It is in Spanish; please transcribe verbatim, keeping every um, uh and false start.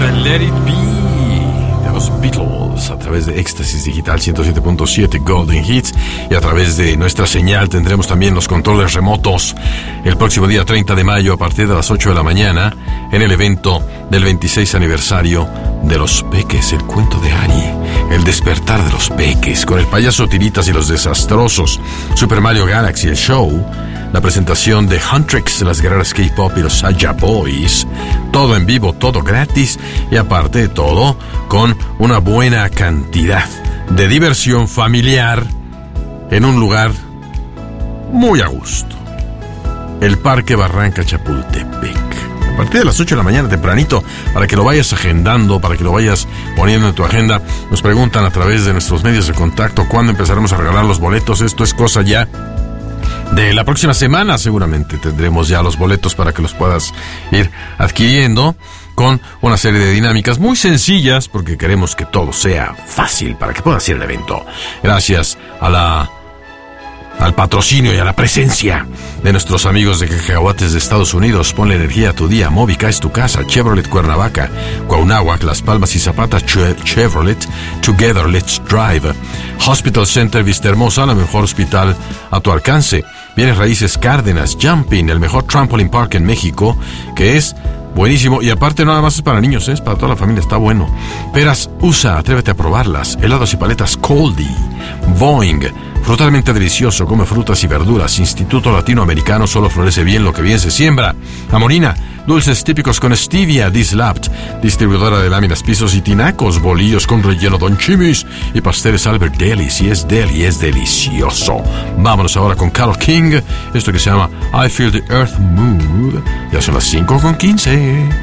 de Let It Be de los Beatles a través de Éxtasis Digital ciento siete punto siete Golden Hits, y a través de nuestra señal tendremos también los controles remotos el próximo día treinta de mayo a partir de las ocho de la mañana en el evento del veintiséis aniversario de Los Peques, el cuento de Ari, el despertar de los peques, con el payaso Tiritas y los desastrosos, Super Mario Galaxy, el show, la presentación de Huntrix, las guerreras K-pop y los Saja Boys, todo en vivo, todo gratis, y aparte de todo, con una buena cantidad de diversión familiar en un lugar muy a gusto, el Parque Barranca Chapultepec. A partir de las ocho de la mañana, tempranito, para que lo vayas agendando, para que lo vayas poniendo en tu agenda. Nos preguntan a través de nuestros medios de contacto cuándo empezaremos a regalar los boletos. Esto es cosa ya de la próxima semana, seguramente tendremos ya los boletos para que los puedas ir adquiriendo, con una serie de dinámicas muy sencillas, porque queremos que todo sea fácil para que puedas ir al evento. Gracias a la al patrocinio y a la presencia de nuestros amigos de Cacahuates de Estados Unidos. Ponle energía a tu día. Movica es tu casa. Chevrolet Cuernavaca, Cuauhnáhuac, Las Palmas y Zapata. Che- Chevrolet, Together Let's Drive. Hospital Center Vista Hermosa, la mejor hospital a tu alcance. Bienes Raíces Cárdenas, Jumping, el mejor trampoline park en México, que es buenísimo, y aparte no nada más es para niños, es para toda la familia, está bueno. Peras U S A, atrévete a probarlas. Helados y paletas Coldy. Boing, frutalmente delicioso, come frutas y verduras. Instituto Latinoamericano, solo florece bien lo que bien se siembra. Amorina, dulces típicos con stevia. Dislapt, distribuidora de láminas, pisos y tinacos. Bolillos con relleno Don Chimis y pasteles Albert Deli. Si es deli, es delicioso. Vámonos ahora con Carole King, esto que se llama I Feel the Earth Move. Ya son las cinco con quince.